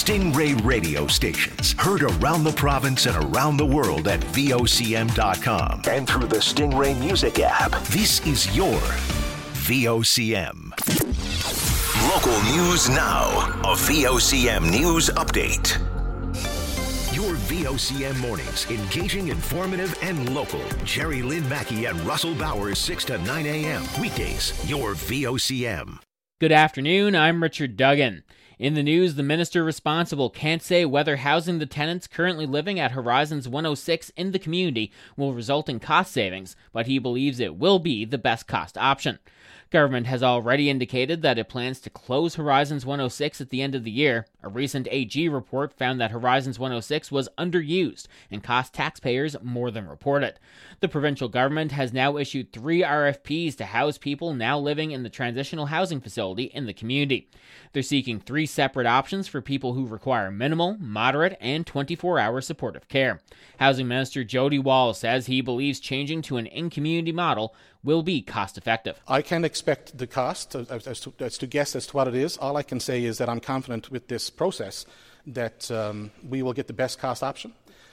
Stingray radio stations. Heard around the province and around the world at VOCM.com and through the Stingray Music app. This is your VOCM. Local news now. A VOCM news update. Your VOCM mornings, engaging, informative, and local. Jerry Lynn Mackey and Russell Bowers, 6 to 9 a.m. Weekdays, your VOCM. Good afternoon, I'm Richard Duggan. In the news, the minister responsible can't say whether housing the tenants currently living at Horizons 106 in the community will result in cost savings, but he believes it will be the best cost option. Government has already indicated that it plans to close Horizons 106 at the end of the year. A recent AG report found that Horizons 106 was underused and cost taxpayers more than reported. The provincial government has now issued 3 RFPs to house people now living in the transitional housing facility in the community. They're seeking 3 separate options for people who require minimal, moderate, and 24-hour supportive care. Housing Minister Jody Wall says he believes changing to an in-community model will be cost-effective. I can't expect the cost as to guess as to what it is. All I can say is that I'm confident with this process that we will get the best cost option.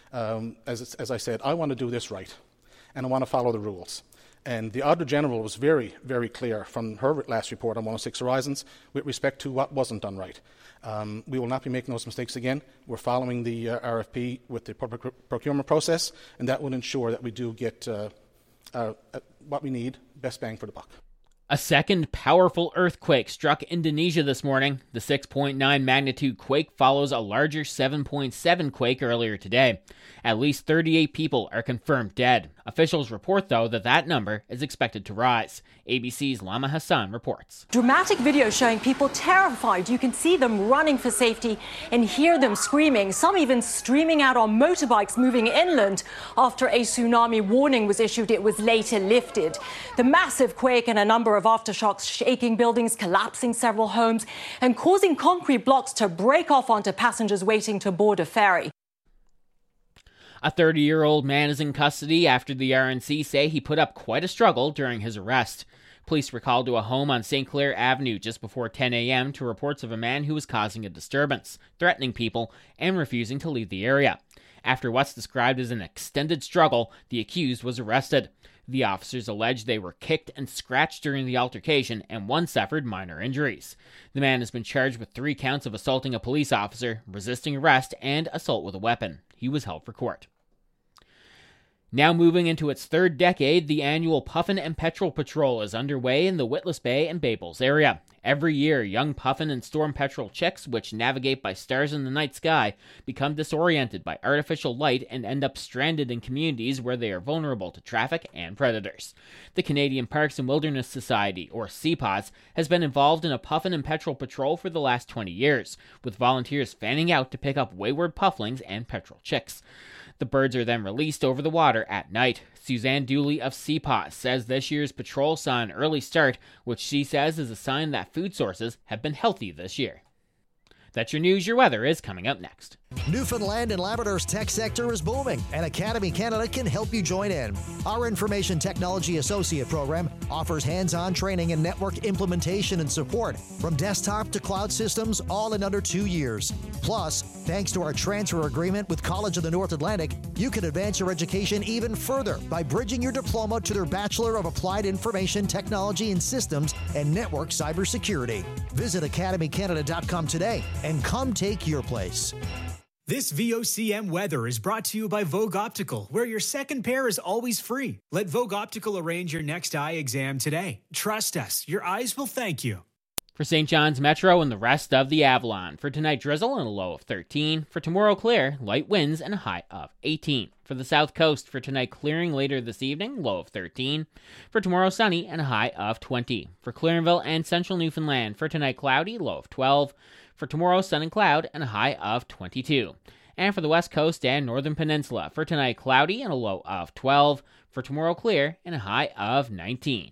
As I said, I want to do this right, and I want to follow the rules. And the Auditor General was very, very clear from her last report on 106 Horizons with respect to what wasn't done right. We will not be making those mistakes again. We're following the RFP with the public procurement process, and that will ensure that we do get what we need, best bang for the buck. A second powerful earthquake struck Indonesia this morning. The 6.9 magnitude quake follows a larger 7.7 quake earlier today. At least 38 people are confirmed dead. Officials report, though, that number is expected to rise. ABC's Lama Hassan reports. Dramatic video showing people terrified. You can see them running for safety and hear them screaming, some even streaming out on motorbikes moving inland. After a tsunami warning was issued, it was later lifted. The massive quake and a number of aftershocks shaking buildings, collapsing several homes, and causing concrete blocks to break off onto passengers waiting to board a ferry. A 30-year-old man is in custody after the RNC say he put up quite a struggle during his arrest. Police were called to a home on St. Clair Avenue just before 10 a.m. to reports of a man who was causing a disturbance, threatening people, and refusing to leave the area. After what's described as an extended struggle, the accused was arrested. The officers alleged they were kicked and scratched during the altercation, and one suffered minor injuries. The man has been charged with 3 counts of assaulting a police officer, resisting arrest, and assault with a weapon. He was held for court. Now moving into its 3rd decade, the annual Puffin and Petrel Patrol is underway in the Witless Bay and Babels area. Every year, young puffin and storm petrel chicks, which navigate by stars in the night sky, become disoriented by artificial light and end up stranded in communities where they are vulnerable to traffic and predators. The Canadian Parks and Wilderness Society, or CPOS, has been involved in a puffin and petrel patrol for the last 20 years, with volunteers fanning out to pick up wayward pufflings and petrel chicks. The birds are then released over the water at night. Suzanne Dooley of CPOS says this year's patrol saw an early start, which she says is a sign that food sources have been healthy this year. That's your news. Your weather is coming up next. Newfoundland and Labrador's tech sector is booming, and Academy Canada can help you join in. Our Information Technology Associate program offers hands-on training in network implementation and support, from desktop to cloud systems, all in under 2 years. Plus, thanks to our transfer agreement with College of the North Atlantic, you can advance your education even further by bridging your diploma to their Bachelor of Applied Information Technology in Systems and Network Cybersecurity. Visit academycanada.com today and come take your place. This VOCM weather is brought to you by Vogue Optical, where your second pair is always free. Let Vogue Optical arrange your next eye exam today. Trust us, your eyes will thank you. For St. John's Metro and the rest of the Avalon, for tonight drizzle and a low of 13. For tomorrow clear, light winds and a high of 18. For the South Coast, for tonight clearing later this evening, low of 13. For tomorrow sunny and a high of 20. For Clarenville and Central Newfoundland, for tonight cloudy, low of 12. For tomorrow sun and cloud and a high of 22. And for the West Coast and Northern Peninsula, for tonight cloudy and a low of 12. For tomorrow clear and a high of 19.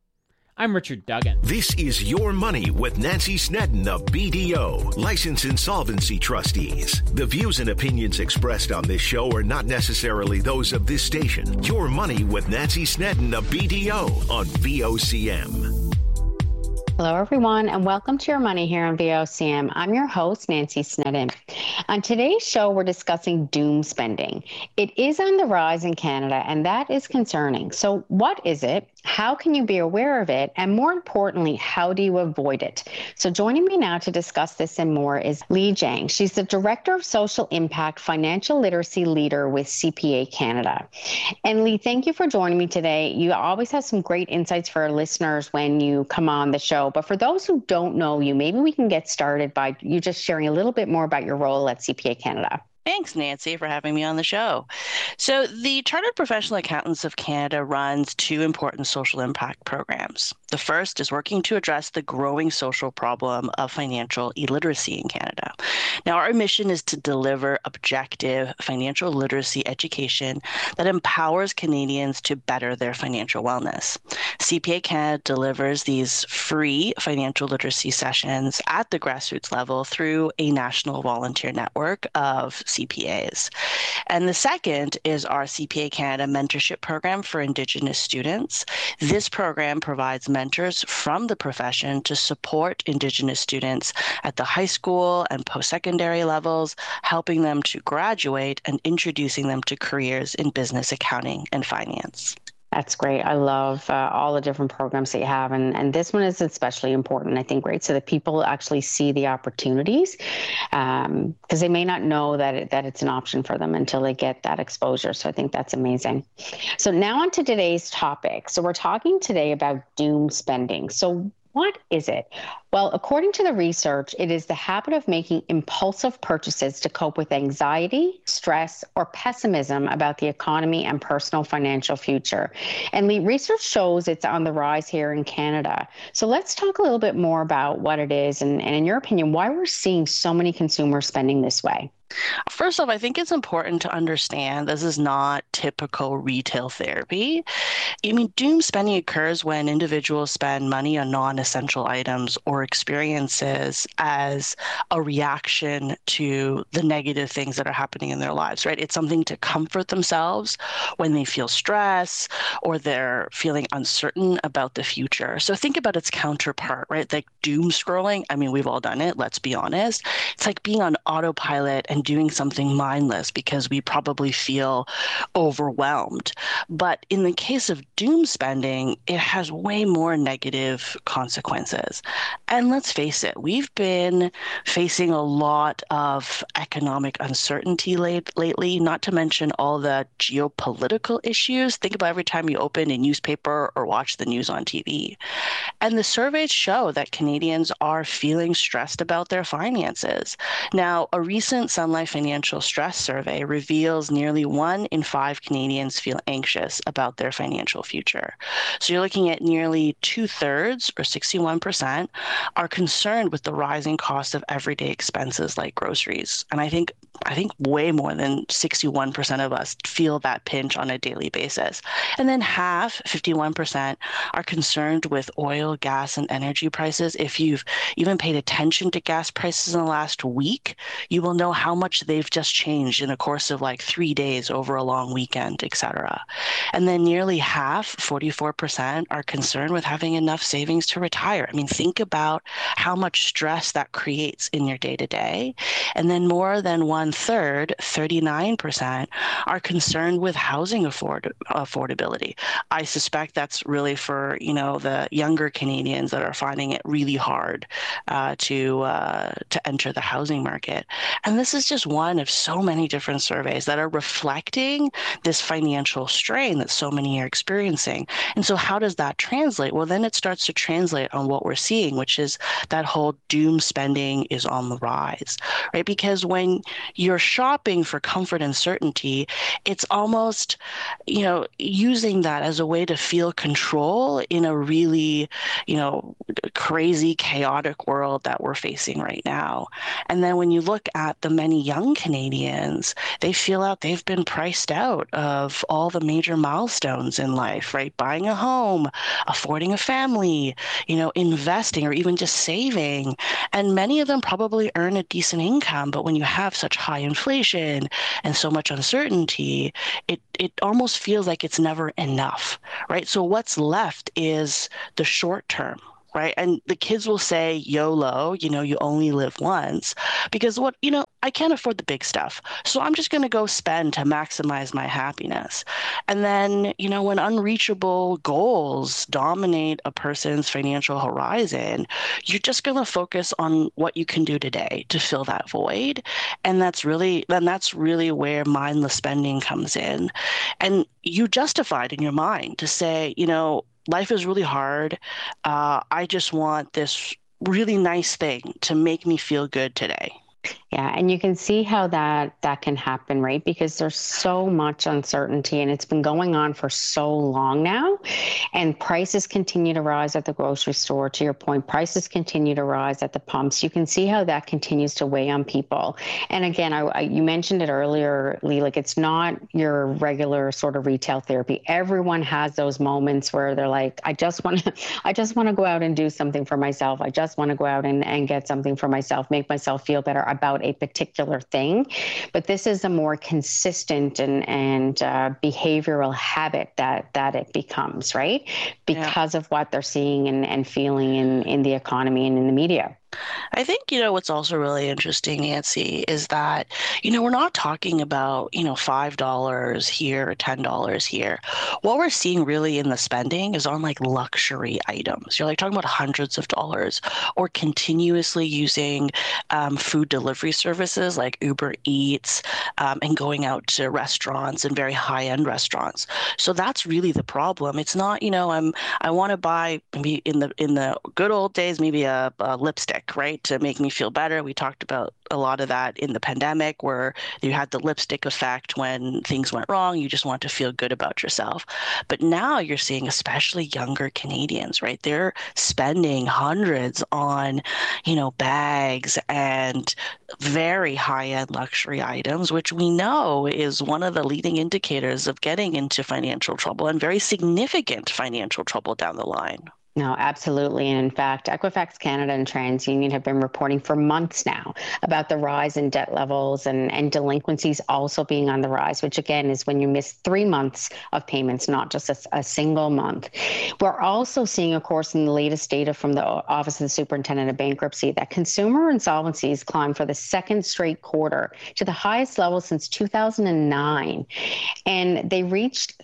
I'm Richard Duggan. This is Your Money with Nancy Snedden of BDO, Licensed Insolvency Trustees. The views and opinions expressed on this show are not necessarily those of this station. Your Money with Nancy Snedden of BDO on VOCM. Hello, everyone, and welcome to Your Money here on VOCM. I'm your host, Nancy Snedden. On today's show, we're discussing doom spending. It is on the rise in Canada, and that is concerning. So what is it? How can you be aware of it? And more importantly, how do you avoid it? So joining me now to discuss this and more is Lee Jang. She's the Director of Social Impact Financial Literacy Leader with CPA Canada. And Lee, thank you for joining me today. You always have some great insights for our listeners when you come on the show. But for those who don't know you, maybe we can get started by you just sharing a little bit more about your role at CPA Canada. Thanks, Nancy, for having me on the show. So the Chartered Professional Accountants of Canada runs two important social impact programs. The first is working to address the growing social problem of financial illiteracy in Canada. Now, our mission is to deliver objective financial literacy education that empowers Canadians to better their financial wellness. CPA Canada delivers these free financial literacy sessions at the grassroots level through a national volunteer network of CPAs. And the second is our CPA Canada mentorship program for Indigenous students. This program provides mentors from the profession to support Indigenous students at the high school and post-secondary levels, helping them to graduate and introducing them to careers in business, accounting, and finance. That's great. I love all the different programs that you have. And this one is especially important, I think, right? So that people actually see the opportunities because they may not know that it's an option for them until they get that exposure. So I think that's amazing. So now on to today's topic. So we're talking today about doom spending. So what is it? Well, according to the research, it is the habit of making impulsive purchases to cope with anxiety, stress, or pessimism about the economy and personal financial future. And the research shows it's on the rise here in Canada. So let's talk a little bit more about what it is and in your opinion, why we're seeing so many consumers spending this way. First off, I think it's important to understand this is not typical retail therapy. I mean, doom spending occurs when individuals spend money on non-essential items or experiences as a reaction to the negative things that are happening in their lives, right? It's something to comfort themselves when they feel stress or they're feeling uncertain about the future. So think about its counterpart, right? Like doom scrolling. I mean, we've all done it, let's be honest. It's like being on autopilot and doing something mindless because we probably feel overwhelmed. But in the case of doom spending, it has way more negative consequences. And let's face it, we've been facing a lot of economic uncertainty lately, not to mention all the geopolitical issues. Think about every time you open a newspaper or watch the news on TV. And the surveys show that Canadians are feeling stressed about their finances. Now, a recent Sun Life Financial Stress Survey reveals nearly 1 in 5 Canadians feel anxious about their financial future. So you're looking at nearly 2/3, or 61%, are concerned with the rising cost of everyday expenses like groceries. And I think way more than 61% of us feel that pinch on a daily basis. And then 51%, are concerned with oil, gas, and energy prices. If you've even paid attention to gas prices in the last week, you will know how much they've just changed in the course of like 3 days over a long weekend, etc. And then nearly 44%, are concerned with having enough savings to retire. I mean, think about how much stress that creates in your day-to-day. And then more than 1/3, 39%, are concerned with housing affordability. I suspect that's really for, the younger Canadians that are finding it really hard to enter the housing market. And this is just one of so many different surveys that are reflecting this financial strain that so many are experiencing. And so how does that translate? Well, then it starts to translate on what we're seeing, which is that whole doom spending is on the rise, right? Because when you're shopping for comfort and certainty, it's almost, using that as a way to feel control in a really, crazy, chaotic world that we're facing right now. And then when you look at the many young Canadians, they feel out they've been priced out of all the major milestones in life, right? Buying a home, affording a family, investing, or even just saving. And many of them probably earn a decent income, but when you have such high inflation and so much uncertainty, it almost feels like it's never enough, right? So what's left is the short term, right? And the kids will say YOLO, you only live once, because I can't afford the big stuff. So I'm just going to go spend to maximize my happiness. And then, when unreachable goals dominate a person's financial horizon, you're just going to focus on what you can do today to fill that void. And that's really where mindless spending comes in. And you justified in your mind to say, life is really hard. I just want this really nice thing to make me feel good today. Yeah, and you can see how that can happen, right? Because there's so much uncertainty and it's been going on for so long now. And prices continue to rise at the grocery store. To your point, prices continue to rise at the pumps. You can see how that continues to weigh on people. And again, you mentioned it earlier, Lee, like it's not your regular sort of retail therapy. Everyone has those moments where they're like, I just want to go out and do something for myself. I just want to go out and get something for myself, make myself feel better about a particular thing. But this is a more consistent and behavioral habit that it becomes, right? Because of what they're seeing and feeling in the economy and in the media. I think, what's also really interesting, Nancy, is that, we're not talking about, $5 here or $10 here. What we're seeing really in the spending is on like luxury items. You're like talking about hundreds of dollars, or continuously using food delivery services like Uber Eats and going out to restaurants and very high-end restaurants. So that's really the problem. It's not, I want to buy maybe in the good old days, maybe a lipstick, right, to make me feel better. We talked about a lot of that in the pandemic, where you had the lipstick effect when things went wrong. You just want to feel good about yourself. But now you're seeing, especially younger Canadians, right? They're spending hundreds on, bags and very high-end luxury items, which we know is one of the leading indicators of getting into financial trouble, and very significant financial trouble down the line. No, absolutely. And in fact, Equifax Canada and TransUnion have been reporting for months now about the rise in debt levels and delinquencies also being on the rise, which again is when you miss 3 months of payments, not just a single month. We're also seeing, of course, in the latest data from the Office of the Superintendent of Bankruptcy, that consumer insolvencies climbed for the second straight quarter to the highest level since 2009. And they reached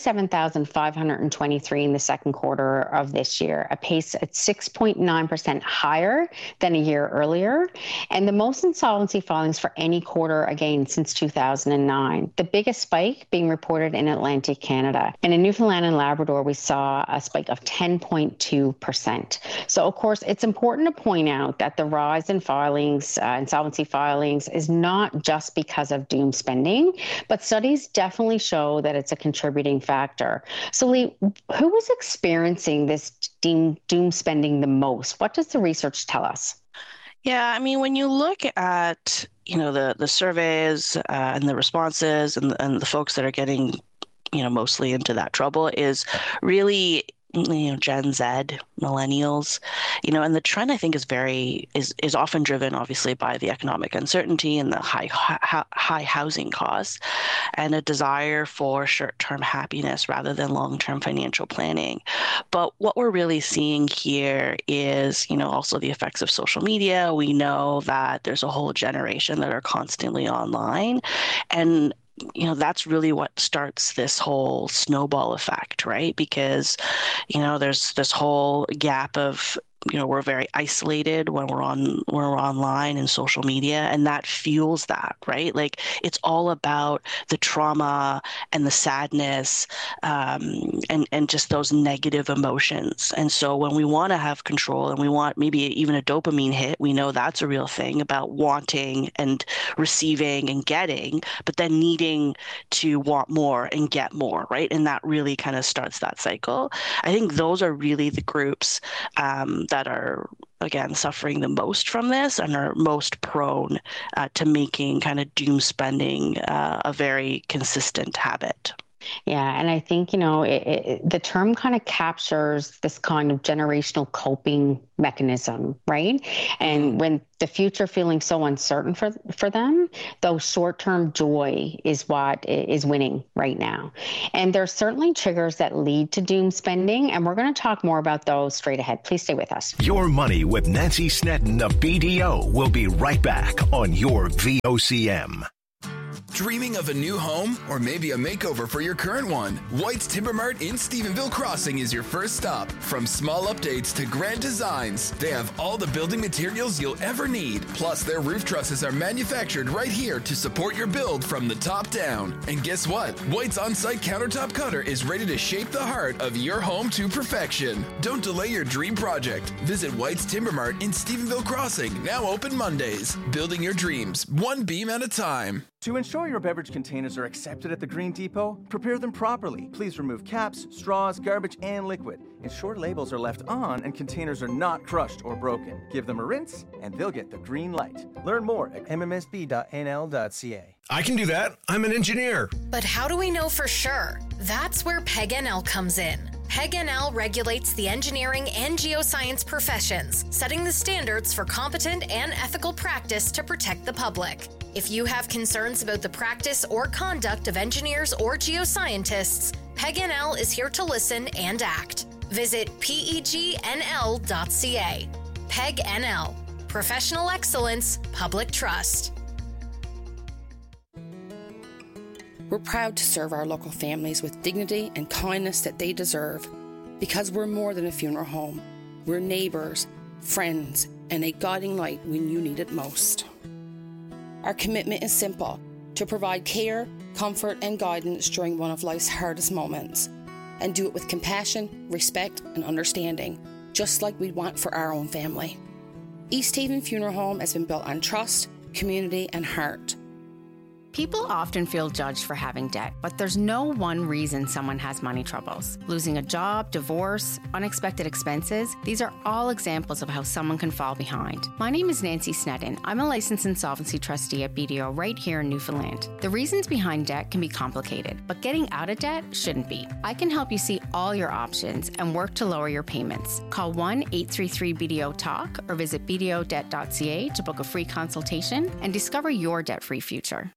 37,523 in the second quarter of this year, a pace at 6.9% higher than a year earlier, and the most insolvency filings for any quarter again since 2009. The biggest spike being reported in Atlantic Canada. And in Newfoundland and Labrador, we saw a spike of 10.2%. So, of course, it's important to point out that the rise in filings, insolvency filings, is not just because of doom spending, but studies definitely show that it's a contributing factor. So, Lee, who was experiencing this doom spending the most? What does the research tell us? Yeah, I mean, when you look at, the surveys and the responses and the folks that are getting, mostly into that trouble is really Gen Z, millennials, and the trend I think is often driven obviously by the economic uncertainty and the high housing costs, and a desire for short-term happiness rather than long-term financial planning. But what we're really seeing here is, also the effects of social media. We know that there's a whole generation that are constantly online, and that's really what starts this whole snowball effect, right? Because, there's this whole gap of, we're very isolated when we're online and social media, and that fuels that, right? Like it's all about the trauma and the sadness and just those negative emotions. And so when we want to have control and we want maybe even a dopamine hit, we know that's a real thing about wanting and receiving and getting, but then needing to want more and get more, right? And that really kind of starts that cycle. I think those are really the groups that are, again, suffering the most from this and are most prone to making kind of doom spending a very consistent habit. Yeah, and I think, the term kind of captures this kind of generational coping mechanism, right? And when the future feeling so uncertain for them, though short-term joy is what is winning right now. And there's certainly triggers that lead to doom spending, and we're going to talk more about those straight ahead. Please stay with us. Your Money with Nancy Snedden of BDO will be right back on your VOCM. Dreaming of a new home or maybe a makeover for your current one? White's Timber Mart in Stephenville Crossing is your first stop. From small updates to grand designs, they have all the building materials you'll ever need. Plus, their roof trusses are manufactured right here to support your build from the top down. And guess what? White's on-site countertop cutter is ready to shape the heart of your home to perfection. Don't delay your dream project. Visit White's Timber Mart in Stephenville Crossing, now open Mondays. Building your dreams, one beam at a time. To ensure your beverage containers are accepted at the Green Depot, prepare them properly. Please remove caps, straws, garbage, and liquid. Ensure labels are left on and containers are not crushed or broken. Give them a rinse, and they'll get the green light. Learn more at mmsb.nl.ca. I can do that. I'm an engineer. But how do we know for sure? That's where PEG-NL comes in. PEG-NL regulates the engineering and geoscience professions, setting the standards for competent and ethical practice to protect the public. If you have concerns about the practice or conduct of engineers or geoscientists, PEG-NL is here to listen and act. Visit pegnl.ca. PEG-NL. Professional excellence, public trust. We're proud to serve our local families with dignity and kindness that they deserve, because we're more than a funeral home. We're neighbours, friends, and a guiding light when you need it most. Our commitment is simple: to provide care, comfort, and guidance during one of life's hardest moments, and do it with compassion, respect, and understanding, just like we'd want for our own family. East Haven Funeral Home has been built on trust, community, and heart. People often feel judged for having debt, but there's no one reason someone has money troubles. Losing a job, divorce, unexpected expenses, these are all examples of how someone can fall behind. My name is Nancy Snedden. I'm a licensed insolvency trustee at BDO right here in Newfoundland. The reasons behind debt can be complicated, but getting out of debt shouldn't be. I can help you see all your options and work to lower your payments. Call 1-833-BDO-TALK or visit bdodebt.ca to book a free consultation and discover your debt-free future.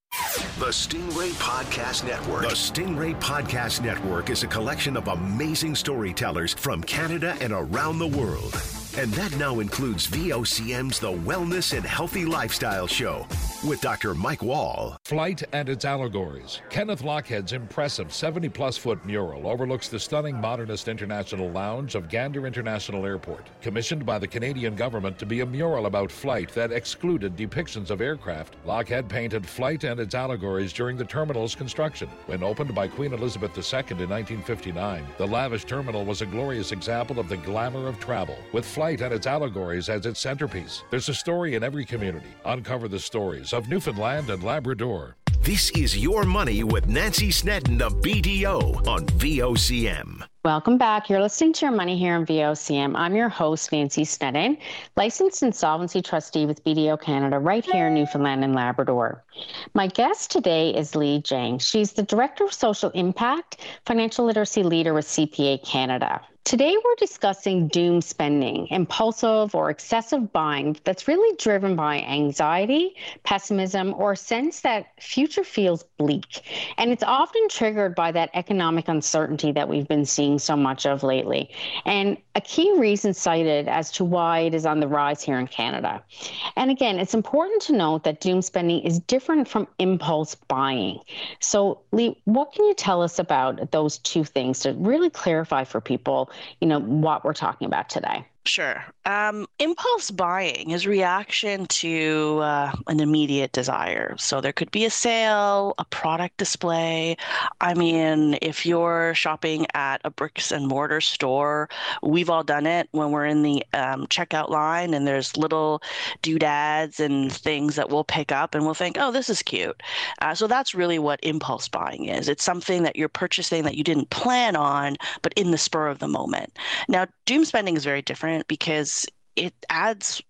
The Stingray Podcast Network. The Stingray Podcast Network is a collection of amazing storytellers from Canada and around the world. And that now includes VOCM's The Wellness and Healthy Lifestyle Show with Dr. Mike Wall. Flight and its allegories. Kenneth Lochhead's impressive 70-plus foot mural overlooks the stunning modernist international lounge of Gander International Airport, commissioned by the Canadian government to be a mural about flight that excluded depictions of aircraft. Lochhead painted flight and its allegories during the terminal's construction. When opened by Queen Elizabeth II in 1959, the lavish terminal was a glorious example of the glamour of travel, with flight and its allegories as its centerpiece. There's a story in every community. Uncover the stories of Newfoundland and Labrador. This is Your Money with Nancy Snedden of BDO on VOCM. Welcome back. You're listening to Your Money here on VOCM. I'm your host, Nancy Snedden, licensed insolvency trustee with BDO Canada right here in Newfoundland and Labrador. My guest today is Lee Jang. She's the Director of Social Impact, Financial Literacy Leader with CPA Canada. Today, we're discussing doom spending, impulsive or excessive buying that's really driven by anxiety, pessimism, or a sense that future feels bleak. And it's often triggered by that economic uncertainty that we've been seeing so much of lately. And a key reason cited as to why it is on the rise here in Canada. And again, it's important to note that doom spending is different from impulse buying. So, Lee, what can you tell us about those two things to really clarify for people what we're talking about today? Sure. Impulse buying is reaction to an immediate desire. So there could be a sale, a product display. I mean, if you're shopping at a bricks and mortar store, we've all done it when we're in the checkout line and there's little doodads and things that we'll pick up and we'll think, oh, this is cute. So that's really what impulse buying is. It's something that you're purchasing that you didn't plan on, but in the spur of the moment. Now, doom spending is very different because it adds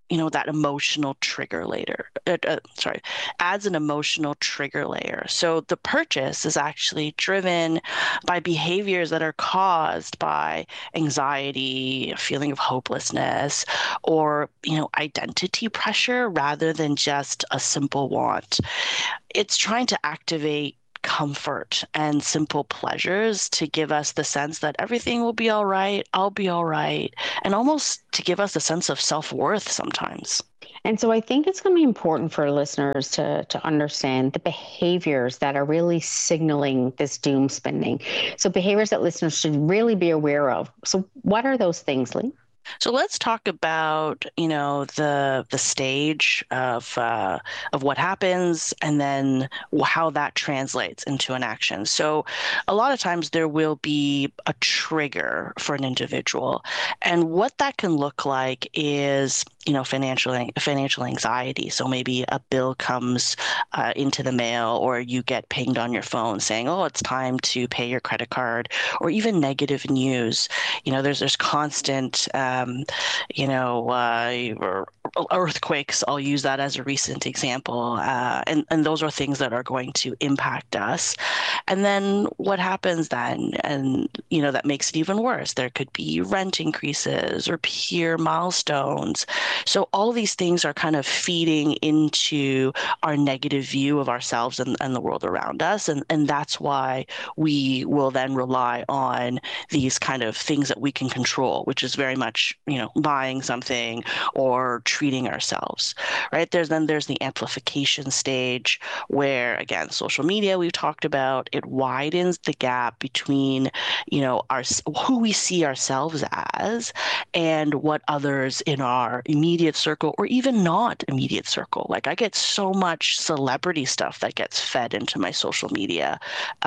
that emotional trigger adds an emotional trigger layer. So the purchase is actually driven by behaviors that are caused by anxiety, a feeling of hopelessness, or, identity pressure rather than just a simple want. It's trying to activate comfort and simple pleasures to give us the sense that everything will be all right, I'll be all right, and almost to give us a sense of self-worth sometimes. And so I think it's going to be important for listeners to understand the behaviors that are really signaling this doom spending. So behaviors that listeners should really be aware of. So what are those things, Lee? So let's talk about, the stage of what happens and then how that translates into an action. So a lot of times there will be a trigger for an individual. And what that can look like is, financial anxiety. So maybe a bill comes into the mail, or you get pinged on your phone saying, oh, it's time to pay your credit card, or even negative news. There's constant earthquakes. I'll use that as a recent example. And those are things that are going to impact us. And then what happens then? And, that makes it even worse. There could be rent increases or peer milestones. So all these things are kind of feeding into our negative view of ourselves and the world around us. And that's why we will then rely on these kind of things that we can control, which is very much, buying something or treating ourselves, right? There's the amplification stage where, again, social media we've talked about, it widens the gap between, who we see ourselves as and what others in our immediate circle or even not immediate circle. Like, I get so much celebrity stuff that gets fed into my social media,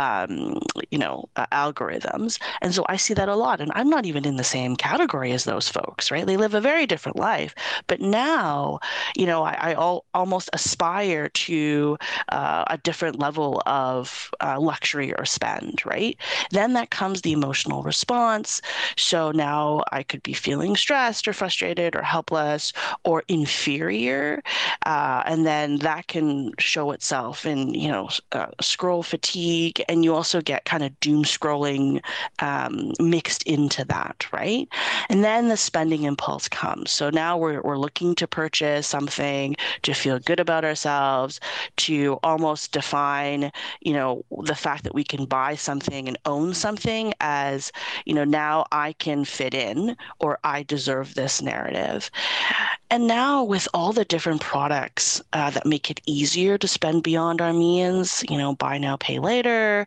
algorithms. And so I see that a lot. And I'm not even in the same category as those folks, right? They live a very different life. But now, I almost aspire to a different level of luxury or spend, right? Then that comes the emotional response. So now I could be feeling stressed or frustrated or helpless or inferior. And then that can show itself in, scroll fatigue. And you also get kind of doom scrolling mixed into that, right? And then the spending impulse comes. So now we're looking to purchase something to feel good about ourselves, to almost define, the fact that we can buy something and own something as, now I can fit in, or I deserve this narrative. And now with all the different products that make it easier to spend beyond our means, buy now, pay later,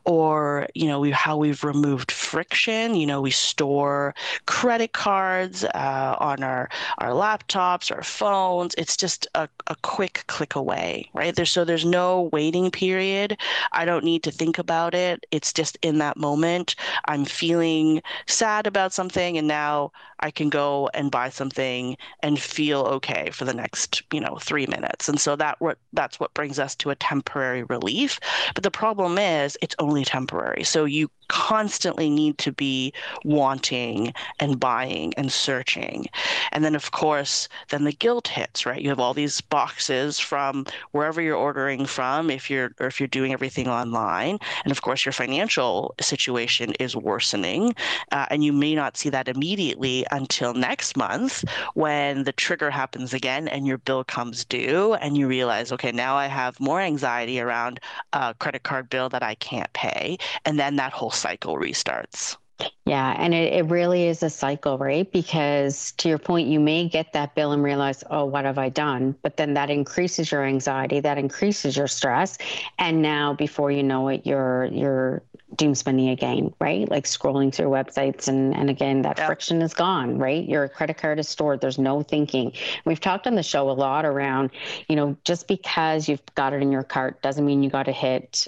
or, how we've removed friction, we store credit cards on our laptops, our phones. It's just a quick click away, right? There's no waiting period. I don't need to think about it. It's just in that moment, I'm feeling sad about something, and now I can go and buy something and feel okay for the next, 3 minutes. And so that's what brings us to a temporary relief. But the problem is it's only temporary. So you constantly need to be wanting and buying and searching. And then, of course, then the guilt hits, right? You have all these boxes from wherever you're ordering from, if you're doing everything online. And of course, your financial situation is worsening. And you may not see that immediately until next month, when the trigger happens again and your bill comes due and you realize, okay, now I have more anxiety around a credit card bill that I can't pay. And then that whole cycle restarts. Yeah, and it really is a cycle, right? Because to your point, you may get that bill and realize, oh, what have I done? But then that increases your anxiety, that increases your stress. And now before you know it, you're doom spending again, right? Like scrolling through websites. And again, that friction is gone, right? Your credit card is stored. There's no thinking. We've talked on the show a lot around, just because you've got it in your cart doesn't mean you got to hit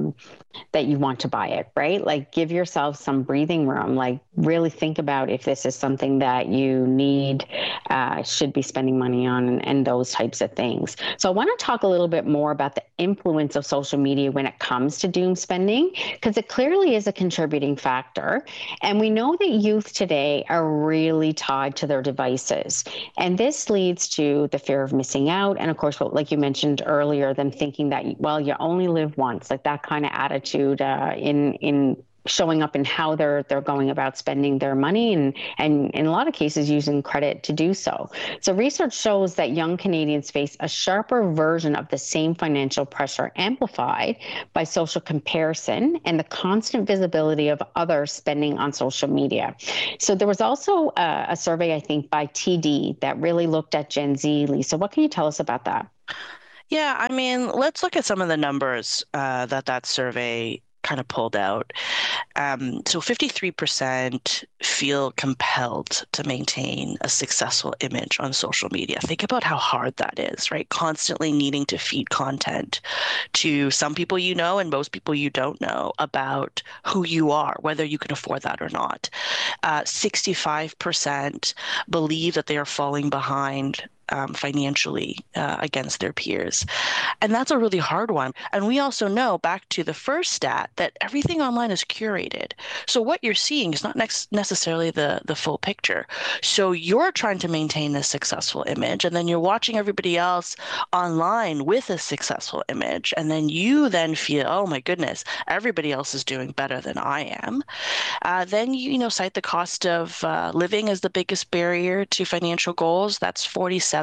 that you want to buy it, right? Like, give yourself some breathing room. Like, really think about if this is something that you need, should be spending money on, and those types of things. So I want to talk a little bit more about the influence of social media when it comes to doom spending, because it clearly is a contributing factor. And we know that youth today are really tied to their devices. And this leads to the fear of missing out. And of course, like you mentioned earlier, them thinking that, well, you only live once, like that kind of attitude in showing up in how they're going about spending their money, and in a lot of cases using credit to do so. So research shows that young Canadians face a sharper version of the same financial pressure, amplified by social comparison and the constant visibility of others spending on social media. So there was also a survey, I think, by TD that really looked at Gen Z. Lisa, what can you tell us about that? Yeah, I mean, let's look at some of the numbers that survey kind of pulled out. So 53% feel compelled to maintain a successful image on social media. Think about how hard that is, right? Constantly needing to feed content to some people you know and most people you don't know about who you are, whether you can afford that or not. 65% believe that they are falling behind financially against their peers. And that's a really hard one. And we also know, back to the first stat, that everything online is curated. So what you're seeing is not necessarily the full picture. So you're trying to maintain this successful image, and then you're watching everybody else online with a successful image. And then you then feel, oh my goodness, everybody else is doing better than I am. Then you cite the cost of living as the biggest barrier to financial goals. That's 47%.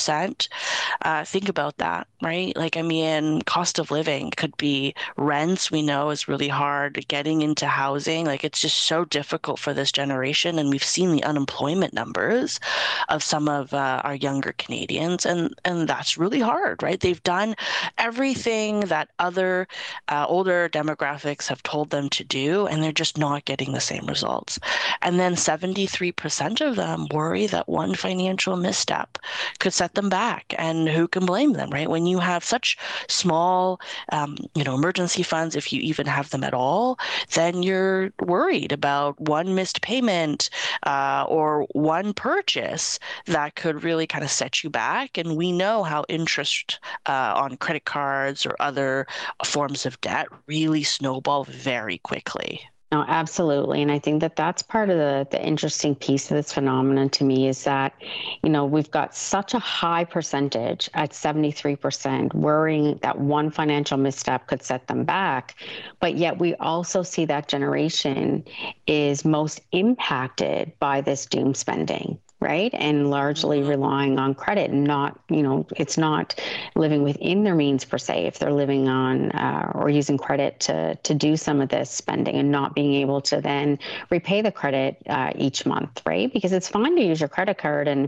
Think about that, right? Like, I mean, cost of living could be rents, we know is really hard, getting into housing. Like, it's just so difficult for this generation. And we've seen the unemployment numbers of some of our younger Canadians. And that's really hard, right? They've done everything that other older demographics have told them to do, and they're just not getting the same results. And then 73% of them worry that one financial misstep could set them back, and who can blame them, right? When you have such small, emergency funds, if you even have them at all, then you're worried about one missed payment or one purchase that could really kind of set you back. And we know how interest on credit cards or other forms of debt really snowball very quickly. No, absolutely. And I think that that's part of the interesting piece of this phenomenon to me, is that, we've got such a high percentage at 73% worrying that one financial misstep could set them back. But yet we also see that generation is most impacted by this doom spending, right? And largely relying on credit, and not, it's not living within their means per se, if they're living on or using credit to do some of this spending and not being able to then repay the credit each month, right? Because it's fine to use your credit card and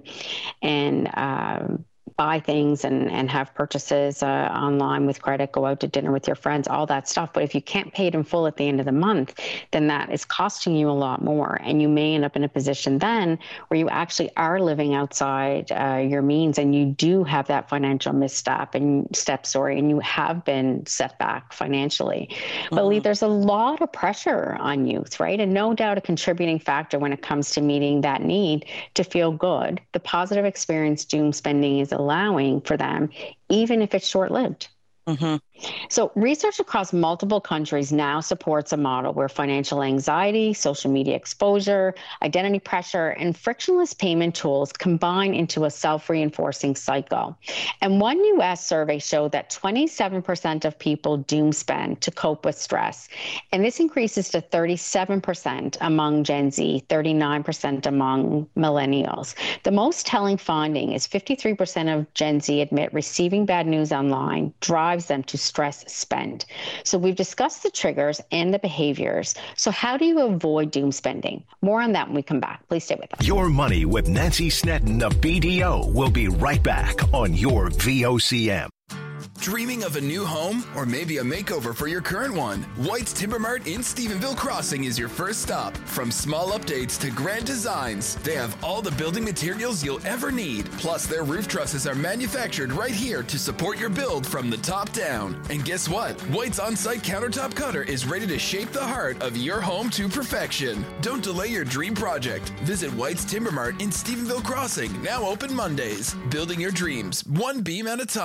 buy things and have purchases online with credit, go out to dinner with your friends, all that stuff. But if you can't pay it in full at the end of the month, then that is costing you a lot more. And you may end up in a position then where you actually are living outside your means, and you do have that financial misstep and you have been set back financially. Mm-hmm. But Lee, there's a lot of pressure on youth, right? And no doubt a contributing factor when it comes to meeting that need to feel good. The positive experience doom spending is allowing for them, even if it's short-lived. Mm-hmm. So research across multiple countries now supports a model where financial anxiety, social media exposure, identity pressure, and frictionless payment tools combine into a self-reinforcing cycle. And one U.S. survey showed that 27% of people doom spend to cope with stress. And this increases to 37% among Gen Z, 39% among millennials. The most telling finding is 53% of Gen Z admit receiving bad news online drives them to stress spend. So we've discussed the triggers and the behaviors. So how do you avoid doom spending? More on that when we come back. Please stay with us. Your Money with Nancy Snedden of BDO will be right back on your VOCM. Dreaming of a new home or maybe a makeover for your current one? White's Timber Mart in Stephenville Crossing is your first stop. From small updates to grand designs, they have all the building materials you'll ever need. Plus, their roof trusses are manufactured right here to support your build from the top down. And guess what? White's on-site countertop cutter is ready to shape the heart of your home to perfection. Don't delay your dream project. Visit White's Timber Mart in Stephenville Crossing, now open Mondays. Building your dreams, one beam at a time.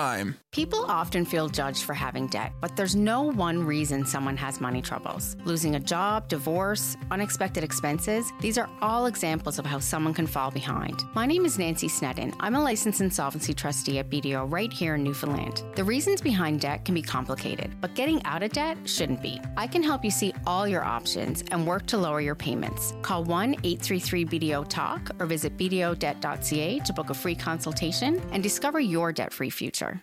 People often feel judged for having debt, but there's no one reason someone has money troubles. Losing a job, divorce, unexpected expenses, these are all examples of how someone can fall behind. My name is Nancy Snedden. I'm a licensed insolvency trustee at BDO right here in Newfoundland. The reasons behind debt can be complicated, but getting out of debt shouldn't be. I can help you see all your options and work to lower your payments. Call 1-833-BDO-TALK or visit bdodebt.ca to book a free consultation and discover your debt-free future.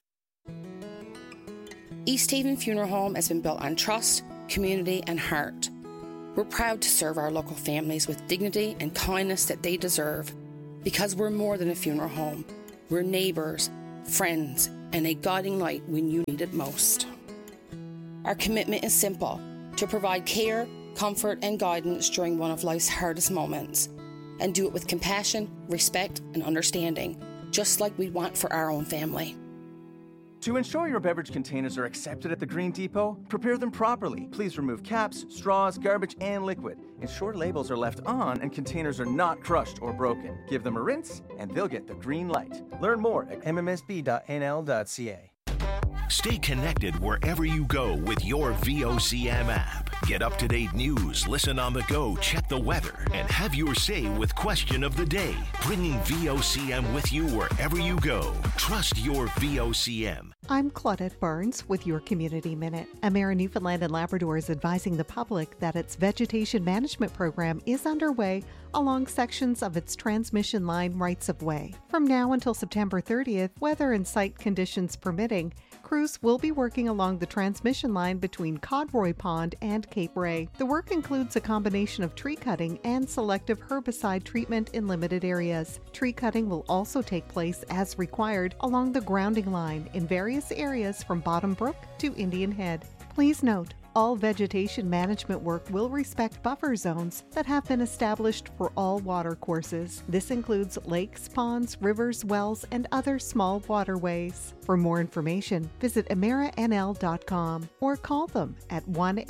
East Haven Funeral Home has been built on trust, community and heart. We're proud to serve our local families with dignity and kindness that they deserve. Because we're more than a funeral home. We're neighbours, friends, and a guiding light when you need it most. Our commitment is simple, to provide care, comfort and guidance during one of life's hardest moments. And do it with compassion, respect and understanding, just like we want for our own family. To ensure your beverage containers are accepted at the Green Depot, prepare them properly. Please remove caps, straws, garbage, and liquid. Ensure labels are left on and containers are not crushed or broken. Give them a rinse, and they'll get the green light. Learn more at mmsb.nl.ca. Stay connected wherever you go with your VOCM app. Get up-to-date news, listen on the go, check the weather, and have your say with Question of the Day. Bringing VOCM with you wherever you go. Trust your VOCM. I'm Claudette Barnes with your Community Minute. Emera Newfoundland and Labrador is advising the public that its vegetation management program is underway along sections of its transmission line rights-of-way. From now until September 30th, weather and site conditions permitting, crews will be working along the transmission line between Codroy Pond and Cape Ray. The work includes a combination of tree cutting and selective herbicide treatment in limited areas. Tree cutting will also take place as required along the grounding line in various areas from Bottom Brook to Indian Head. Please note, all vegetation management work will respect buffer zones that have been established for all water courses. This includes lakes, ponds, rivers, wells, and other small waterways. For more information, visit emeranl.com or call them at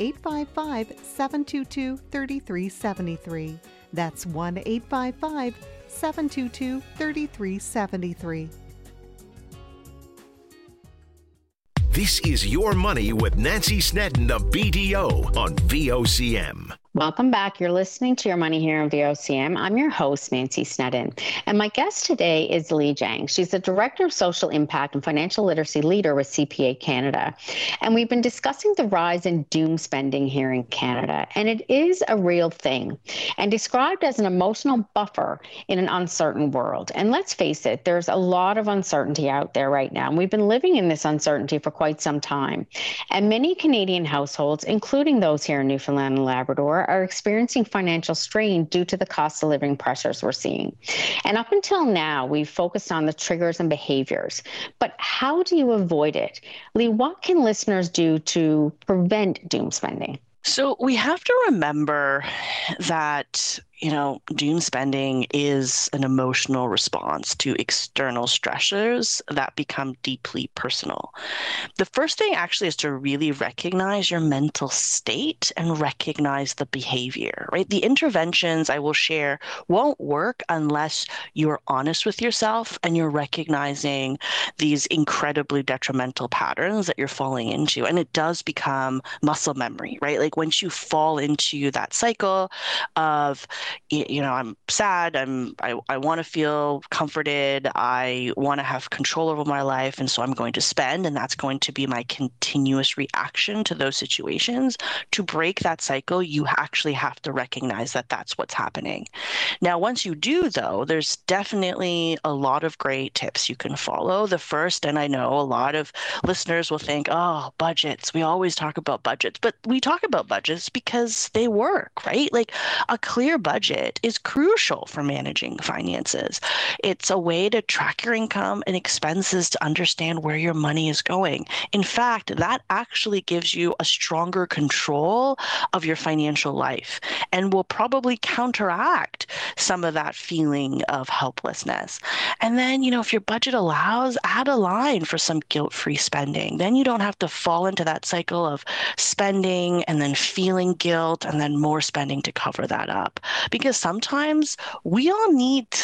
1-855-722-3373. That's 1-855-722-3373. This is Your Money with Nancy Snedden of BDO on VOCM. Welcome back. You're listening to Your Money here on VOCM. I'm your host, Nancy Snedden. And my guest today is Lee Jang. She's the Director of Social Impact and Financial Literacy Leader with CPA Canada. And we've been discussing the rise in doom spending here in Canada. And it is a real thing and described as an emotional buffer in an uncertain world. And let's face it, there's a lot of uncertainty out there right now. And we've been living in this uncertainty for quite some time. And many Canadian households, including those here in Newfoundland and Labrador, are experiencing financial strain due to the cost of living pressures we're seeing. And up until now, we've focused on the triggers and behaviors. But how do you avoid it? Lee, what can listeners do to prevent doom spending? So we have to remember that, doom spending is an emotional response to external stressors that become deeply personal. The first thing actually is to really recognize your mental state and recognize the behavior, right? The interventions I will share won't work unless you're honest with yourself and you're recognizing these incredibly detrimental patterns that you're falling into. And it does become muscle memory, right? Like once you fall into that cycle of, I'm sad, I want to feel comforted, I want to have control over my life, and so I'm going to spend, and that's going to be my continuous reaction to those situations. To break that cycle, you actually have to recognize that that's what's happening. Now, once you do, though, there's definitely a lot of great tips you can follow. The first, and I know a lot of listeners will think, oh, budgets, we always talk about budgets, but we talk about budgets because they work, right? Like a clear budget is crucial for managing finances. It's a way to track your income and expenses to understand where your money is going. In fact, that actually gives you a stronger control of your financial life and will probably counteract some of that feeling of helplessness. And then, if your budget allows, add a line for some guilt-free spending. Then you don't have to fall into that cycle of spending and then feeling guilt and then more spending to cover that up. Because sometimes we all need to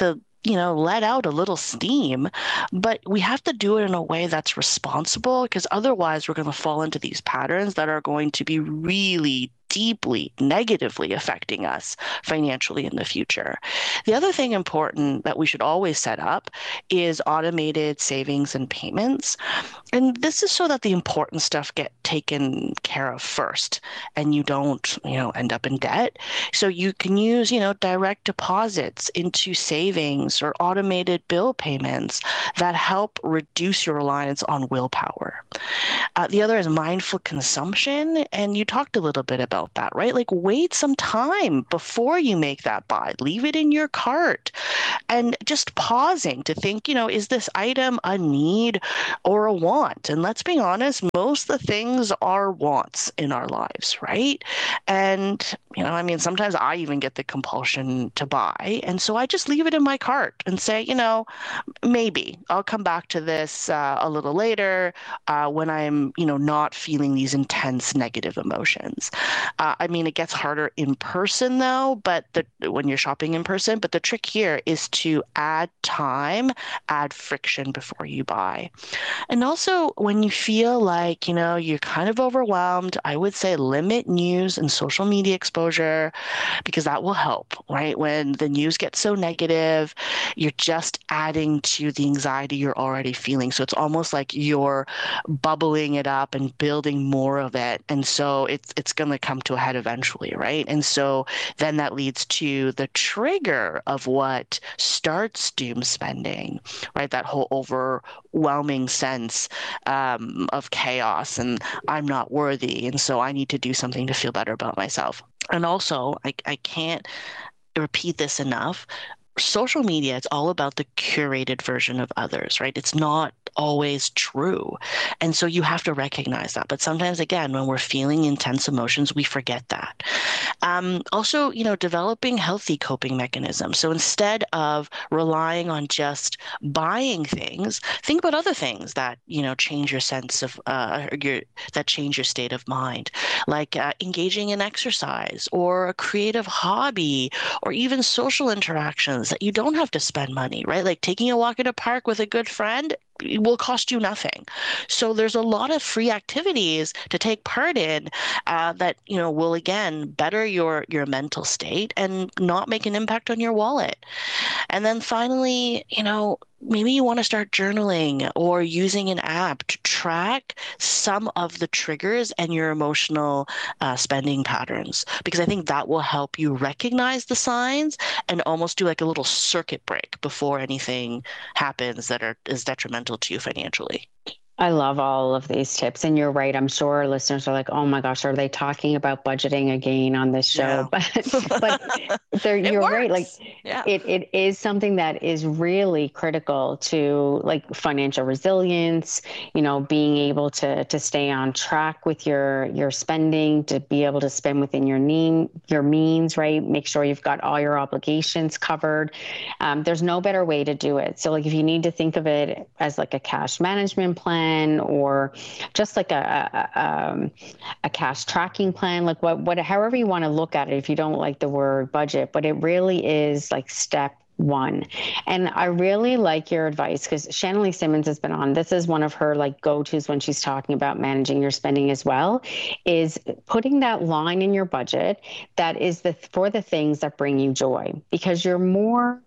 let out a little steam, but we have to do it in a way that's responsible, because otherwise we're going to fall into these patterns that are going to be really deeply negatively affecting us financially in the future. The other thing important that we should always set up is automated savings and payments. And this is so that the important stuff get taken care of first and you don't, end up in debt. So you can use, direct deposits into savings or automated bill payments that help reduce your reliance on willpower. The other is mindful consumption. And you talked a little bit about that, right? Like, wait some time before you make that buy. Leave it in your cart and just pausing to think, is this item a need or a want? And let's be honest, most of the things are wants in our lives, right? And, sometimes I even get the compulsion to buy. And so I just leave it in my cart and say, maybe I'll come back to this a little later when I'm, not feeling these intense negative emotions. It gets harder in person though, but when you're shopping in person, but the trick here is to add time, add friction before you buy. And also when you feel like, you're kind of overwhelmed, I would say limit news and social media exposure, because that will help, right? When the news gets so negative, you're just adding to the anxiety you're already feeling. So it's almost like you're bubbling it up and building more of it. And so it's going to come to a head eventually, right? And so then that leads to the trigger of what starts doom spending, right? That whole overwhelming sense of chaos and I'm not worthy. And so I need to do something to feel better about myself. And also, I can't repeat this enough. Social media, it's all about the curated version of others, right? It's not always true. And so you have to recognize that. But sometimes, again, when we're feeling intense emotions, we forget that. Also, developing healthy coping mechanisms. So instead of relying on just buying things, think about other things that, change your sense of, that change your state of mind, like engaging in exercise or a creative hobby or even social interactions that you don't have to spend money, right? Like taking a walk in a park with a good friend will cost you nothing. So there's a lot of free activities to take part in that, will again better your mental state and not make an impact on your wallet. And then finally, maybe you want to start journaling or using an app to track some of the triggers and your emotional spending patterns, because I think that will help you recognize the signs and almost do like a little circuit break before anything happens that is detrimental to you financially. I love all of these tips. And you're right. I'm sure our listeners are like, oh my gosh, are they talking about budgeting again on this show? Yeah. But you're right. Like it is something that is really critical to like financial resilience, being able to stay on track with your spending, to be able to spend within your means, right? Make sure you've got all your obligations covered. There's no better way to do it. So like if you need to think of it as like a cash management plan, or just like a cash tracking plan, like however you want to look at it, if you don't like the word budget, but it really is like step one. And I really like your advice because Shannon Lee Simmons has been on. This is one of her like go-tos when she's talking about managing your spending as well, is putting that line in your budget that is for the things that bring you joy, because you're more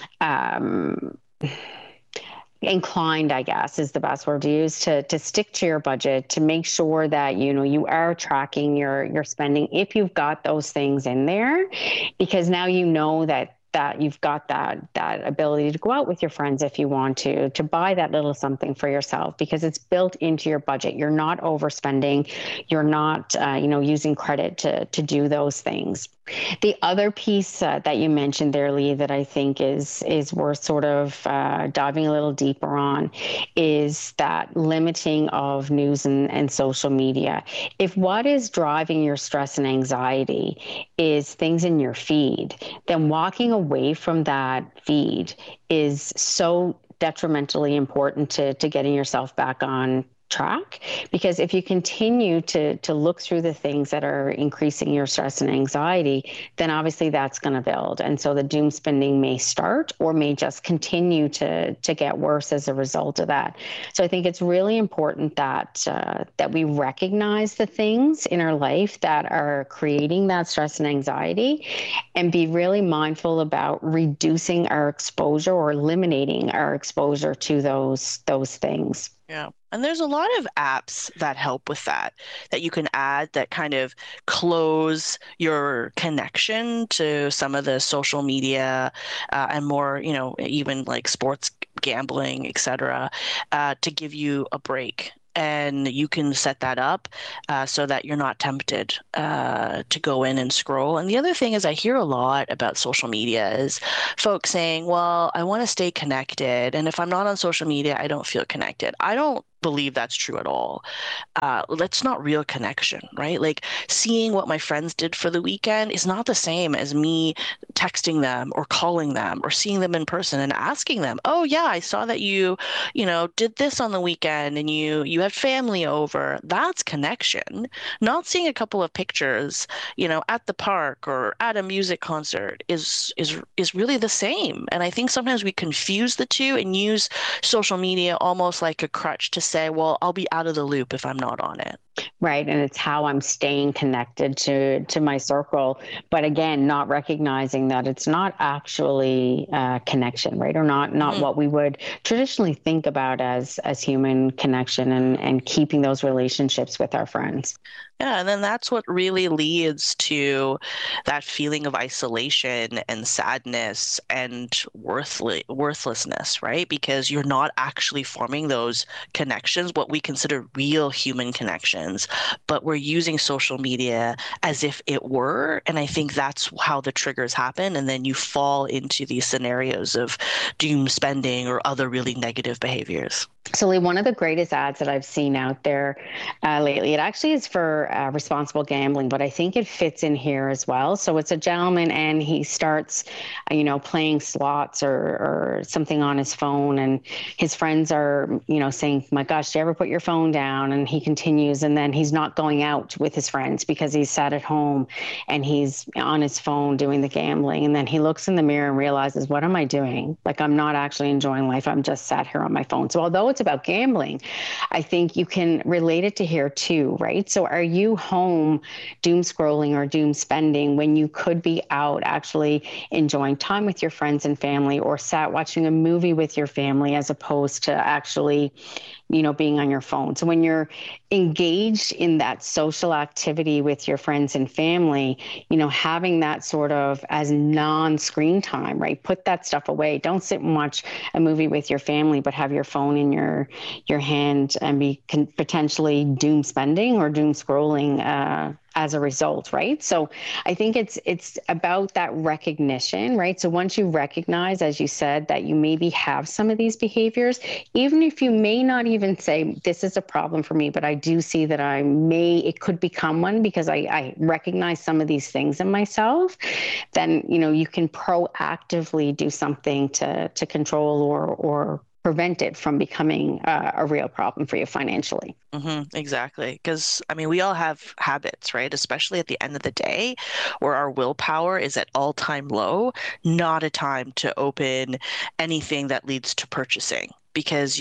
inclined, I guess, is the best word to use, to stick to your budget, to make sure that, you are tracking your spending if you've got those things in there, because now that you've got that ability to go out with your friends if you want to buy that little something for yourself, because it's built into your budget. You're not overspending. You're not, using credit to do those things. The other piece that you mentioned there, Lee, that I think is worth sort of diving a little deeper on is that limiting of news and social media. If what is driving your stress and anxiety is things in your feed, then walking away from that feed is so detrimentally important to getting yourself back on track, because if you continue to look through the things that are increasing your stress and anxiety, then obviously that's going to build. And so the doom spending may start or may just continue to get worse as a result of that. So I think it's really important that that we recognize the things in our life that are creating that stress and anxiety, and be really mindful about reducing our exposure or eliminating our exposure to those things. Yeah. And there's a lot of apps that help with that you can add that kind of close your connection to some of the social media and more, even like sports gambling, et cetera, to give you a break. And you can set that up so that you're not tempted to go in and scroll. And the other thing is, I hear a lot about social media is folks saying, well, I want to stay connected. And if I'm not on social media, I don't feel connected. I don't believe that's true at all. That's not real connection, right? Like seeing what my friends did for the weekend is not the same as me texting them or calling them or seeing them in person and asking them, oh yeah, I saw that you did this on the weekend and you had family over. That's connection. Not seeing a couple of pictures, at the park or at a music concert is really the same. And I think sometimes we confuse the two and use social media almost like a crutch to say, well, I'll be out of the loop if I'm not on it. Right. And it's how I'm staying connected to my circle. But again, not recognizing that it's not actually connection, right? Or not what we would traditionally think about as human connection and keeping those relationships with our friends. Yeah, and then that's what really leads to that feeling of isolation and sadness and worthlessness, right? Because you're not actually forming those connections, what we consider real human connections, but we're using social media as if it were. And I think that's how the triggers happen. And then you fall into these scenarios of doom spending or other really negative behaviors. So Lee, one of the greatest ads that I've seen out there lately, it actually is for responsible gambling, but I think it fits in here as well. So it's a gentleman and he starts, playing slots or something on his phone, and his friends are, saying, my gosh, do you ever put your phone down? And he continues, and then he's not going out with his friends because he's sat at home and he's on his phone doing the gambling. And then he looks in the mirror and realizes, what am I doing? Like, I'm not actually enjoying life. I'm just sat here on my phone. So although it's about gambling, I think you can relate it to here too, right? So are you home doom scrolling or doom spending when you could be out actually enjoying time with your friends and family, or sat watching a movie with your family as opposed to actually, being on your phone? So when you're engaged in that social activity with your friends and family, having that sort of as non-screen time, right? Put that stuff away. Don't sit and watch a movie with your family, but have your phone in your hand and be potentially doom spending or doom scrolling as a result, right? So I think it's about that recognition, right? So once you recognize, as you said, that you maybe have some of these behaviors, even if you may not even say, this is a problem for me, but I do see that it could become one because I recognize some of these things in myself, then, you can proactively do something to control or prevent it from becoming a real problem for you financially. Mm-hmm, exactly. Because, we all have habits, right? Especially at the end of the day where our willpower is at all-time low, not a time to open anything that leads to purchasing. Because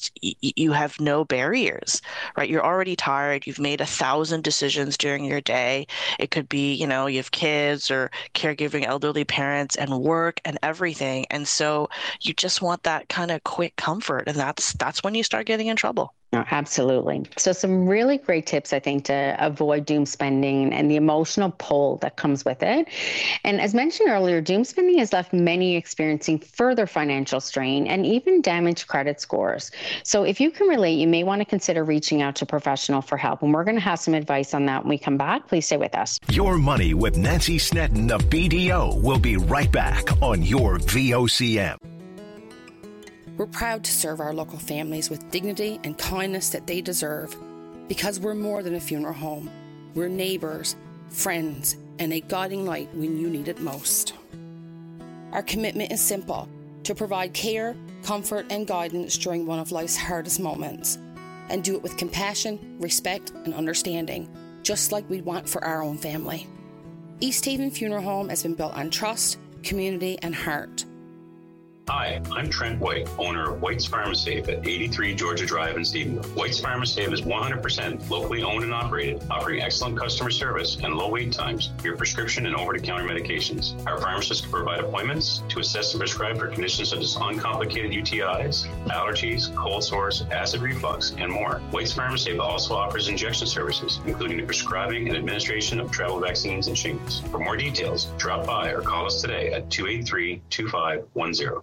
you have no barriers, right? You're already tired. You've made 1,000 decisions during your day. It could be, you have kids or caregiving elderly parents and work and everything. And so you just want that kind of quick comfort. And that's when you start getting in trouble. No, absolutely. So some really great tips, I think, to avoid doom spending and the emotional pull that comes with it. And as mentioned earlier, doom spending has left many experiencing further financial strain and even damaged credit scores. So if you can relate, you may want to consider reaching out to a professional for help. And we're going to have some advice on that when we come back. Please stay with us. Your Money with Nancy Snedden of BDO will be right back on your VOCM. We're proud to serve our local families with dignity and kindness that they deserve, because we're more than a funeral home. We're neighbours, friends, and a guiding light when you need it most. Our commitment is simple: to provide care, comfort, and guidance during one of life's hardest moments. and do it with compassion, respect, and understanding, just like we'd want for our own family. East Haven Funeral Home has been built on trust, community, and heart. Hi, I'm Trent White, owner of White's Pharmasafe at 83 Georgia Drive in Stephenville. White's Pharmasafe is 100% locally owned and operated, offering excellent customer service and low wait times for your prescription and over-the-counter medications. Our pharmacists can provide appointments to assess and prescribe for conditions such as uncomplicated UTIs, allergies, cold sores, acid reflux, and more. White's Pharmasafe also offers injection services, including the prescribing and administration of travel vaccines and shingles. For more details, drop by or call us today at 283-2510.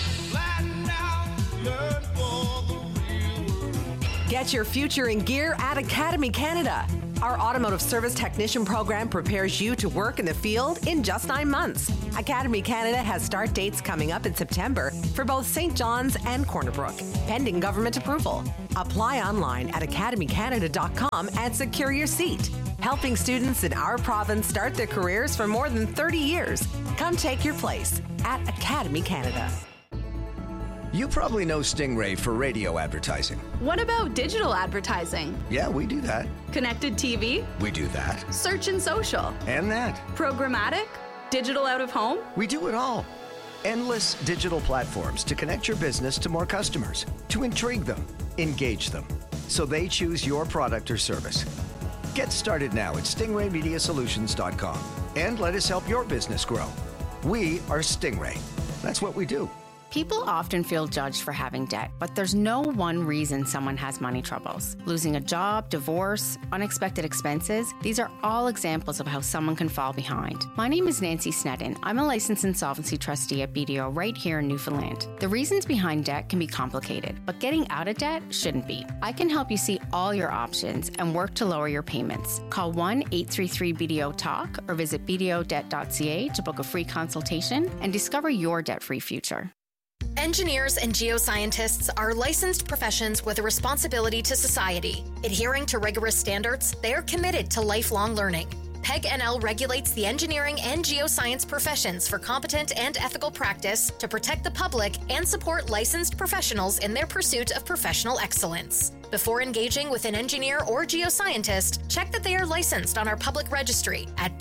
Get your future in gear at Academy Canada. Our automotive service technician program prepares you to work in the field in just 9 months. Academy Canada has start dates coming up in September for both St. John's and Corner Brook, pending government approval. Apply online at academycanada.com and secure your seat. Helping students in our province start their careers for more than 30 years. Come take your place at Academy Canada. You probably know Stingray for radio advertising. What about digital advertising? Yeah, we do that. Connected TV? We do that. Search and social? And that. Programmatic? Digital out of home? We do it all. Endless digital platforms to connect your business to more customers, to intrigue them, engage them, so they choose your product or service. Get started now at stingraymediasolutions.com and let us help your business grow. We are Stingray. That's what we do. People often feel judged for having debt, but there's no one reason someone has money troubles. Losing a job, divorce, unexpected expenses, these are all examples of how someone can fall behind. My name is Nancy Snedden. I'm a licensed insolvency trustee at BDO right here in Newfoundland. The reasons behind debt can be complicated, but getting out of debt shouldn't be. I can help you see all your options and work to lower your payments. Call 1-833-BDO-TALK or visit bdodebt.ca to book a free consultation and discover your debt-free future. Engineers and geoscientists are licensed professions with a responsibility to society. Adhering to rigorous standards, they are committed to lifelong learning. PEG-NL regulates the engineering and geoscience professions for competent and ethical practice to protect the public and support licensed professionals in their pursuit of professional excellence. Before engaging with an engineer or geoscientist, check that they are licensed on our public registry at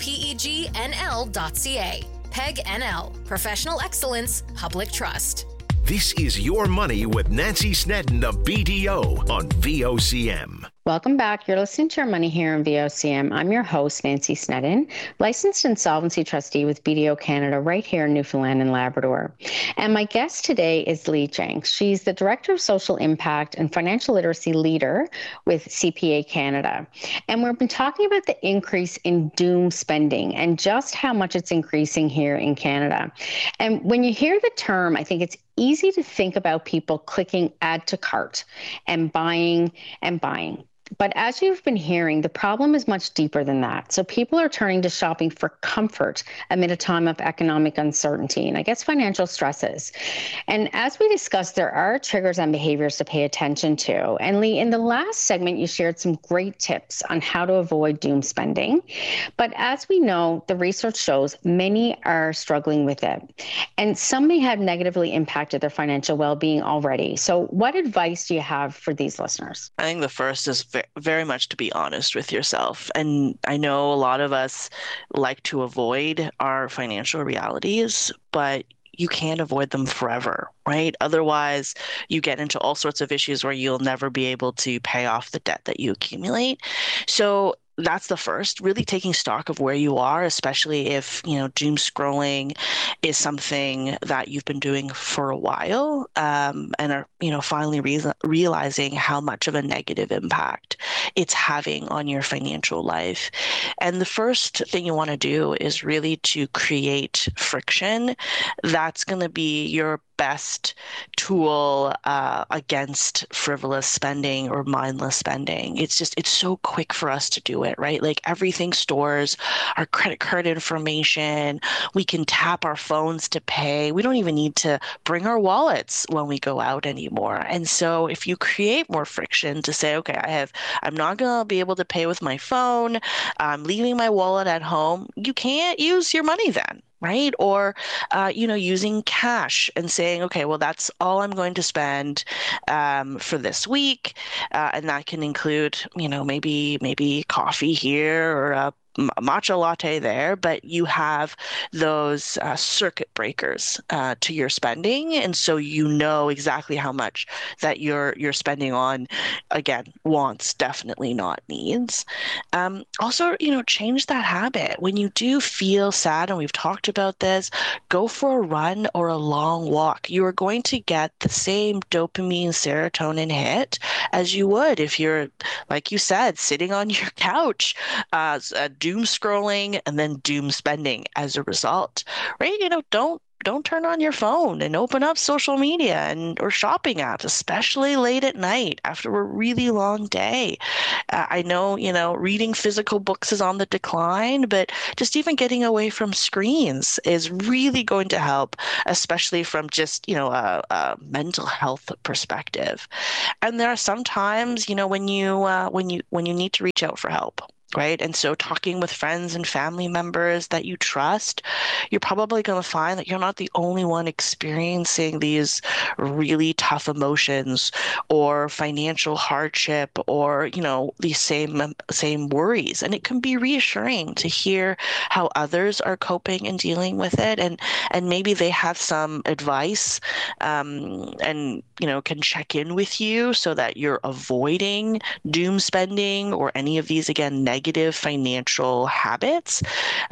pegnl.ca. PEG-NL, Professional Excellence, Public Trust. This is Your Money with Nancy Snedden of BDO on VOCM. Welcome back. You're listening to Your Money here on VOCM. I'm your host, Nancy Snedden, licensed insolvency trustee with BDO Canada right here in Newfoundland and Labrador. And my guest today is Lee Jenks. She's the Director of Social Impact and Financial Literacy Leader with CPA Canada. And we've been talking about the increase in doom spending and just how much it's increasing here in Canada. And when you hear the term, I think it's easy to think about people clicking add to cart and buying and buying. But as you've been hearing, the problem is much deeper than that. So people are turning to shopping for comfort amid a time of economic uncertainty and I guess financial stresses. And as we discussed, there are triggers and behaviors to pay attention to. And Lee, in the last segment, you shared some great tips on how to avoid doom spending. But as we know, the research shows many are struggling with it. And some may have negatively impacted their financial well-being already. So what advice do you have for these listeners? I think the first is very much to be honest with yourself. And I know a lot of us like to avoid our financial realities, but you can't avoid them forever, right? Otherwise, you get into all sorts of issues where you'll never be able to pay off the debt that you accumulate. So that's the first, really taking stock of where you are, especially if, doom scrolling is something that you've been doing for a while, and are, finally realizing how much of a negative impact it's having on your financial life. And the first thing you want to do is really to create friction. That's going to be your best tool against frivolous spending or mindless spending. It's so quick for us to do it, right? Like everything stores our credit card information. We can tap our phones to pay. We don't even need to bring our wallets when we go out anymore. And so if you create more friction to say, okay, I'm not going to be able to pay with my phone. I'm leaving my wallet at home. You can't use your money then. right? Or, using cash and saying, okay, well, that's all I'm going to spend for this week. And that can include, maybe coffee here or a matcha latte there, but you have those circuit breakers to your spending, and so you know exactly how much that you're spending on, again, wants, definitely not needs. Also, change that habit. When you do feel sad, and we've talked about this, go for a run or a long walk. You are going to get the same dopamine, serotonin hit as you would if you're, like you said, sitting on your couch, doom scrolling and then doom spending as a result, right? Don't turn on your phone and open up social media or shopping apps, especially late at night after a really long day. I know, reading physical books is on the decline, but just even getting away from screens is really going to help, especially from just, a mental health perspective. And there are some times, when you need to reach out for help. Right. And so talking with friends and family members that you trust, you're probably going to find that you're not the only one experiencing these really tough emotions or financial hardship or, these same worries. And it can be reassuring to hear how others are coping and dealing with it. And maybe they have some advice and, can check in with you so that you're avoiding doom spending or any of these, again, negative financial habits,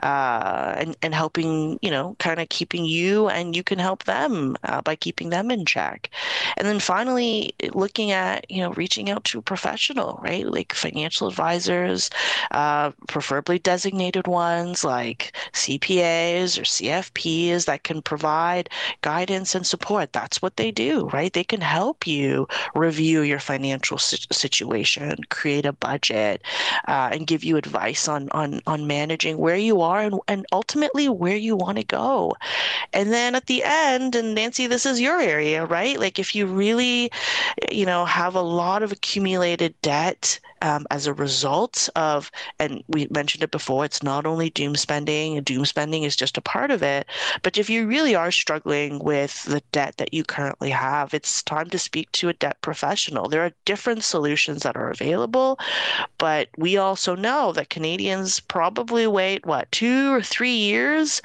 and helping, kind of keeping you, and you can help them by keeping them in check. And then finally, looking at, reaching out to a professional, right? Like financial advisors, preferably designated ones like CPAs or CFPs that can provide guidance and support. That's what they do, right? They can help you review your financial situation, create a budget, and give you advice on managing where you are and ultimately where you want to go. And then at the end, and Nancy, this is your area, right? Like if you really, have a lot of accumulated debt as a result of, and we mentioned it before, it's not only doom spending. Doom spending is just a part of it. But if you really are struggling with the debt that you currently have, it's time to speak to a debt professional. There are different solutions that are available, but we also know that Canadians probably wait, 2 or 3 years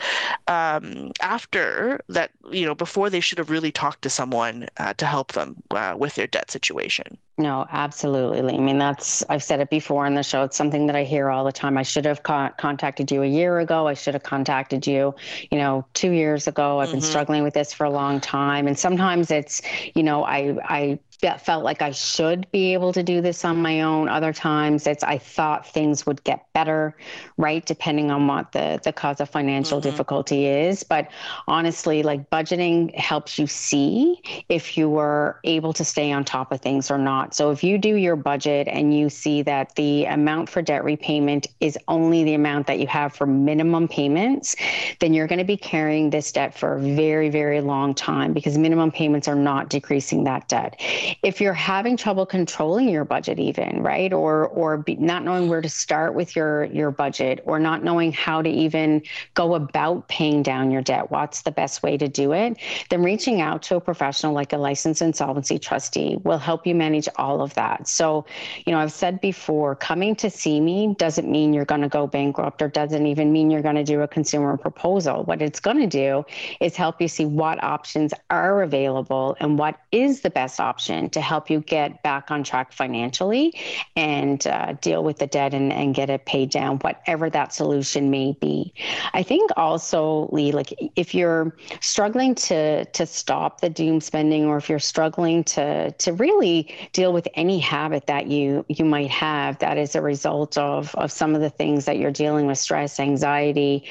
after that, before they should have really talked to someone to help them with their debt situation. No, absolutely. I mean, I've said it before on the show. It's something that I hear all the time. I should have contacted you a year ago. I should have contacted you, 2 years ago. I've been struggling with this for a long time. And sometimes it's, I felt like I should be able to do this on my own. Other times I thought things would get better, right? Depending on what the cause of financial difficulty is. But honestly, like budgeting helps you see if you were able to stay on top of things or not. So if you do your budget and you see that the amount for debt repayment is only the amount that you have for minimum payments, then you're going to be carrying this debt for a very, very long time because minimum payments are not decreasing that debt. If you're having trouble controlling your budget even, right, or not knowing where to start with your budget or not knowing how to even go about paying down your debt, what's the best way to do it, then reaching out to a professional like a licensed insolvency trustee will help you manage all of that. So, I've said before, coming to see me doesn't mean you're going to go bankrupt or doesn't even mean you're going to do a consumer proposal. What it's going to do is help you see what options are available and what is the best option to help you get back on track financially and deal with the debt and get it paid down, whatever that solution may be. I think also, Lee, like if you're struggling to stop the doom spending, or if you're struggling to really deal with any habit that you might have that is a result of some of the things that you're dealing with, stress, anxiety,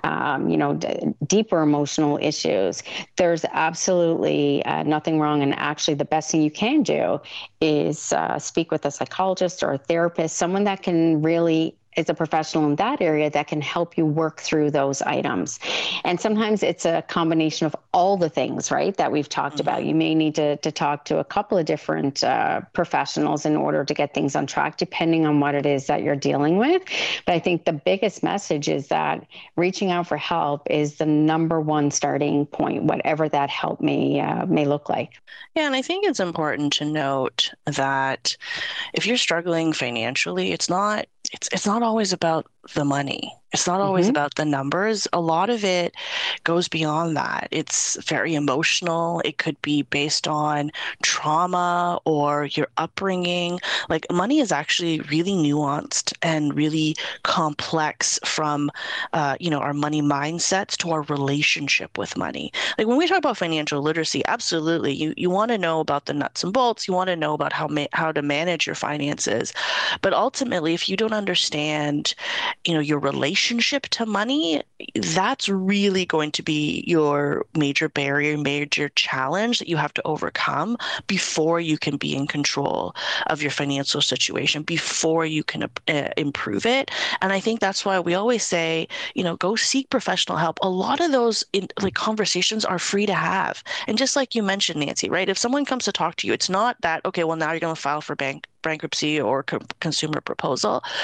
deeper emotional issues, there's absolutely nothing wrong. And actually the best thing you can do is speak with a psychologist or a therapist, someone that can really is a professional in that area that can help you work through those items. And sometimes it's a combination of all the things, right, that we've talked about. You may need to talk to a couple of different professionals in order to get things on track, depending on what it is that you're dealing with. But I think the biggest message is that reaching out for help is the number one starting point, whatever that help may look like. Yeah, and I think it's important to note that if you're struggling financially, it's not always about the money. It's not always about the numbers. A lot of it goes beyond that. It's very emotional. It could be based on trauma or your upbringing. Like, money is actually really nuanced and really complex, from our money mindsets to our relationship with money. Like, when we talk about financial literacy, absolutely, you want to know about the nuts and bolts. You want to know about how to manage your finances. But ultimately, if you don't understand your relationship to money, that's really going to be your major barrier, major challenge that you have to overcome before you can be in control of your financial situation, before you can improve it. And I think that's why we always say, go seek professional help. A lot of those conversations are free to have. And just like you mentioned, Nancy, right? If someone comes to talk to you, it's not that, okay, well, now you're going to file for bankruptcy or consumer proposal.